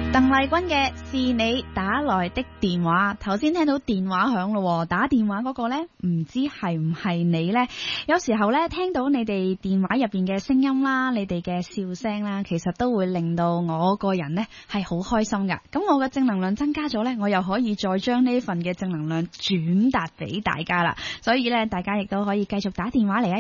鄧麗君嘅是你打來的電話，頭先聽到電話響咯，打電話嗰個呢，唔知係唔係你呢？有時候呢，聽到你哋電話入邊嘅聲音啦，你哋嘅笑聲啦，其實都會令到我個人呢係好開心噶。咁我嘅正能量增加咗呢，我又可以再將呢份嘅正能量轉達俾大家啦。所以呢，大家亦都可以繼續打電話嚟啊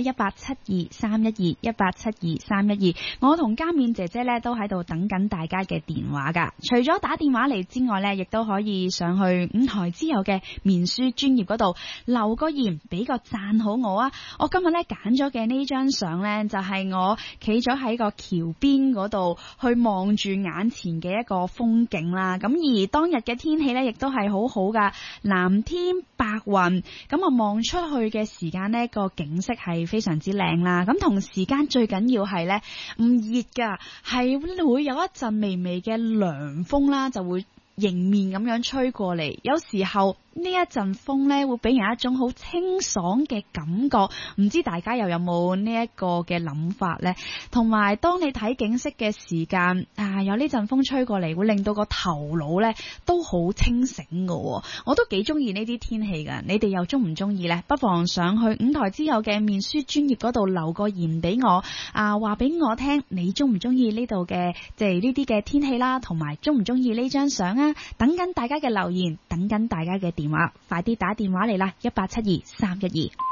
，1872312，1872312。我同嘉面姐姐呢都喺度等緊大家嘅電話噶。除咗打電話嚟之外呢，亦都可以上去五台之友嘅面書專頁嗰度留個言，俾個讚好我啊！我今日呢揀咗嘅呢張相呢，就係我企咗喺個橋邊嗰度去望住眼前嘅一個風景啦。咁而當日嘅天氣呢，亦都係好好噶，藍天白雲，咁啊望出去嘅時間呢，個景色係非常之靚啦。咁同時間最緊要係呢，唔熱噶，係會有一陣微微嘅涼風啦，就會迎面咁樣吹過嚟。有時候呢一陣風呢，會俾人一種好清爽嘅感覺，唔知大家又有冇呢一個嘅諗法呢？同埋當你睇景色嘅時間有呢陣風吹過嚟，會令到個頭腦呢都好清醒㗎。我都幾中意呢啲天氣㗎，你哋又中唔中意呢？不妨上去五台之友嘅面書專頁嗰度留個言俾我，話俾我聽你中唔中意呢度嘅即係呢啲嘅天氣啦，同埋中唔中意呢張相啊？等緊大家嘅留言，等緊大家嘅電話，快啲打電話嚟啦，1872312。